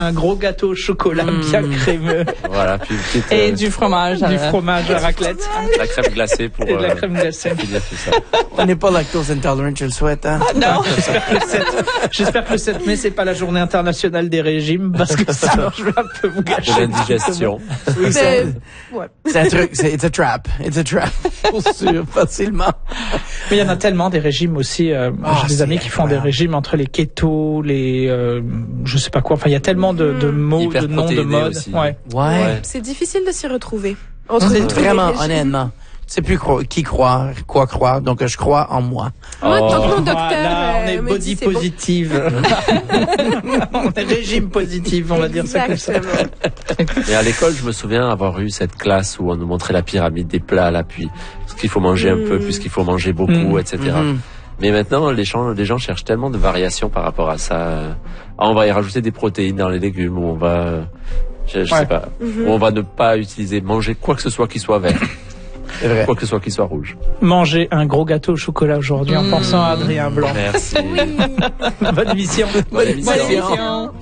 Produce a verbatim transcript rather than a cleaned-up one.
Un gros gâteau au chocolat mmh. bien crémeux. Voilà, puis une petite, et euh, du fromage. Du fromage à raclette. La crème glacée pour. Et de la euh, crème glacée. finir tout ça. On n'est pas lactose intolerant, je le souhaite. Hein? Ah non, j'espère que, le sept, j'espère que le sept mai, c'est pas la journée internationale des régimes, parce que sinon je vais un peu vous gâcher. De l'indigestion. Oui, c'est, C'est- Ouais. c'est un truc, c'est it's a trap. It's a trap. Pour sûr, facilement. Mais il y en a tellement des régimes aussi. Euh, Ah, j'ai des c'est amis qui font des incroyable. régimes entre les keto, les, euh, je sais pas quoi. Enfin, il y a tellement de, de mots, Hyper de noms, de protéiné mode. aussi. Ouais. Ouais. Ouais. C'est difficile de s'y retrouver. C'est Entre vraiment, les régimes. honnêtement. Je sais plus cro- qui croire, quoi croire, donc je crois en moi. Moi, Oh. tant que mon docteur Voilà, on euh, est me body dit c'est bon. positive. On est régime positif, on va dire ça comme ça. Exactement. Et à l'école, je me souviens avoir eu cette classe où on nous montrait la pyramide des plats, là, puis ce qu'il faut manger un peu, puis ce qu'il faut manger beaucoup, Mm. et cetera. Mhm. Mais maintenant, les gens, les gens cherchent tellement de variations par rapport à ça. Ah, on va y rajouter des protéines dans les légumes, ou on va, je, je Ouais. sais pas, ou on va ne pas utiliser, manger quoi que ce soit qui soit vert, C'est vrai. quoi que ce soit qui soit rouge. Manger un gros gâteau au chocolat aujourd'hui en pensant à Adrien Blanc. Merci. Bonne émission. Bonne émission. émission.